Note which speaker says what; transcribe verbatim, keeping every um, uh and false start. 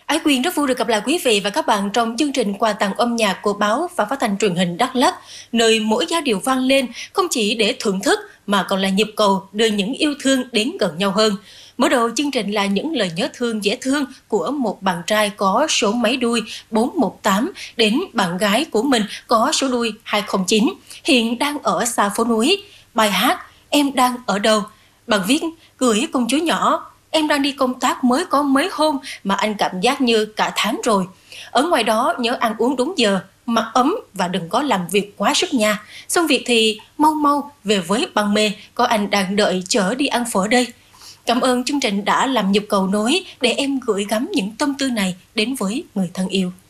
Speaker 1: Ái Quyên rất vui được gặp lại quý vị và các bạn trong chương trình quà tặng âm nhạc của báo và phát thanh truyền hình Đắk Lắk, nơi mỗi giai điệu vang lên không chỉ để thưởng thức mà còn là nhịp cầu đưa những yêu thương đến gần nhau hơn. Mở đầu chương trình là những lời nhớ thương dễ thương của một bạn trai có số máy đuôi bốn một tám đến bạn gái của mình có số đuôi hai không chín, hiện đang ở xa phố núi. Bài hát Em đang ở đâu? Bạn viết gửi công chúa nhỏ. Em đang đi công tác mới có mấy hôm mà anh cảm giác như cả tháng rồi. Ở ngoài đó nhớ ăn uống đúng giờ, mặc ấm và đừng có làm việc quá sức nha. Xong việc thì mau mau về với băng mê, có anh đang đợi chở đi ăn phở đây. Cảm ơn chương trình đã làm nhịp cầu nối để em gửi gắm những tâm tư này đến với người thân yêu.